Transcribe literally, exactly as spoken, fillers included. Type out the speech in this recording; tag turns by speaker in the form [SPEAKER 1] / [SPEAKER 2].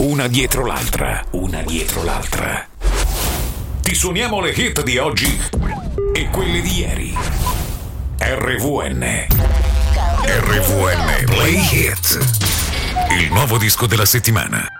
[SPEAKER 1] una dietro l'altra, una dietro l'altra. Ti suoniamo le hit di oggi e quelle di ieri. R V N. R V N Play Hit. Il nuovo disco della settimana.